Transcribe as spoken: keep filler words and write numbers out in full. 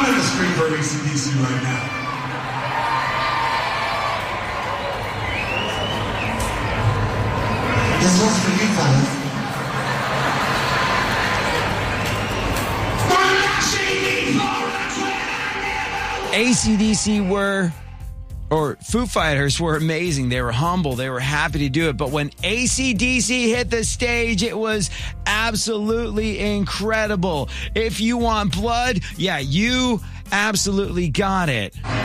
I'm in the street for A C D C right now. This one's for you, fellas. A C D C were, or Foo Fighters were amazing. They were humble. They were happy to do it. But when A C D C hit the stage, it was absolutely incredible. If you want blood, yeah, you absolutely got it.